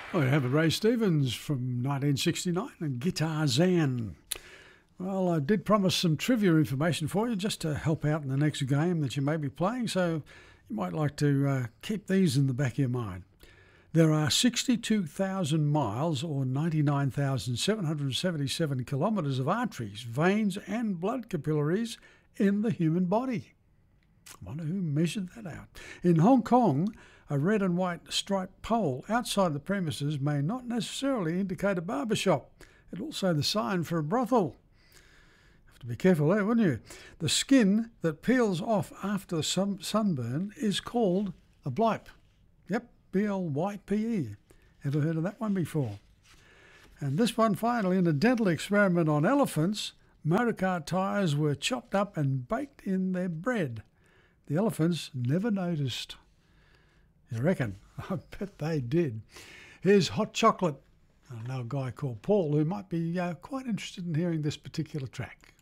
Oh, you have a Ray Stevens from 1969 and Guitar Zan. Well, I did promise some trivia information for you just to help out in the next game that you may be playing, so you might like to keep these in the back of your mind. There are 62,000 miles or 99,777 kilometres of arteries, veins and blood capillaries in the human body. I wonder who measured that out. In Hong Kong, a red and white striped pole outside the premises may not necessarily indicate a barber shop. It's also the sign for a brothel. Have to be careful there, wouldn't you? The skin that peels off after sunburn is called a blype. Yep, B-L-Y-P-E. Ever heard of that one before? And this one finally, in a dental experiment on elephants, motorcar tyres were chopped up and baked in their bread. The elephants never noticed. You reckon? I bet they did. Here's Hot Chocolate. I know a guy called Paul who might be quite interested in hearing this particular track.